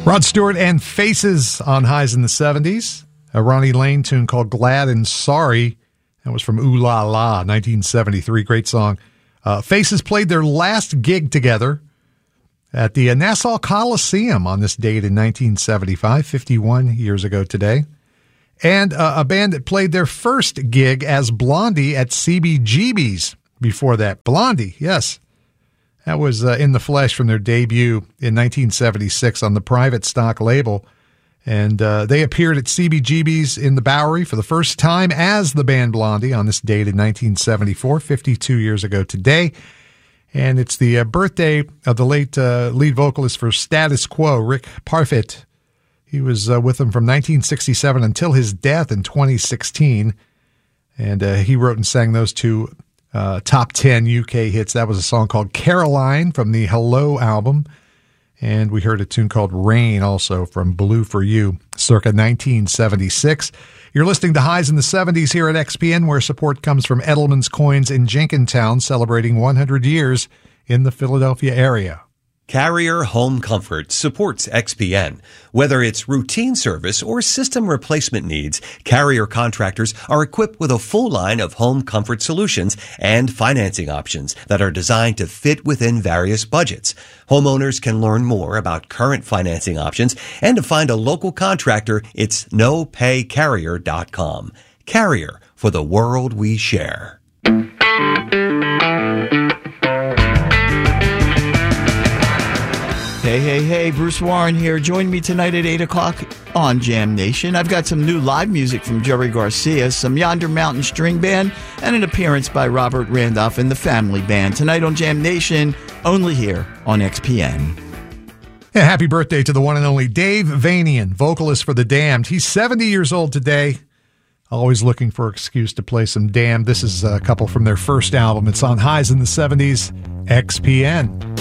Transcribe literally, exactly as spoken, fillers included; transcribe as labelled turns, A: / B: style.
A: Rod Stewart and Faces on Highs in the seventies. A Ronnie Lane tune called Glad and Sorry. That was from Ooh La La, nineteen seventy-three. Great song. Uh, Faces played their last gig together at the Nassau Coliseum on this date in nineteen seventy-five, fifty-one years ago today. And uh, a band that played their first gig as Blondie at C B G B's before that. Blondie, yes. That was uh, in the flesh from their debut in nineteen seventy-six on the Private Stock label. And uh, they appeared at C B G B's in the Bowery for the first time as the band Blondie on this date in nineteen seventy-four, fifty-two years ago today. And it's the uh, birthday of the late uh, lead vocalist for Status Quo, Rick Parfitt. He was uh, with them from nineteen sixty-seven until his death in twenty sixteen. And uh, he wrote and sang those two Uh, top ten U K hits. That was a song called Caroline from the Hello album. And we heard a tune called Rain also from Blue for You, circa nineteen seventy-six. You're listening to Highs in the seventies here at X P N, where support comes from Edelman's Coins in Jenkintown, celebrating one hundred years in the Philadelphia area.
B: Carrier Home Comfort supports X P N. Whether it's routine service or system replacement needs, Carrier contractors are equipped with a full line of home comfort solutions and financing options that are designed to fit within various budgets. Homeowners can learn more about current financing options and to find a local contractor, it's no pay carrier dot com. Carrier, for the world we share.
C: Hey, hey, hey, Bruce Warren here. Join me tonight at eight o'clock on Jam Nation. I've got some new live music from Jerry Garcia, some Yonder Mountain String Band, and an appearance by Robert Randolph and the Family Band. Tonight on Jam Nation, only here on X P N.
A: Yeah, happy birthday to the one and only Dave Vanian, vocalist for The Damned. He's seventy years old today. Always looking for an excuse to play some Damned. This is a couple from their first album. It's on Highs in the seventies, X P N.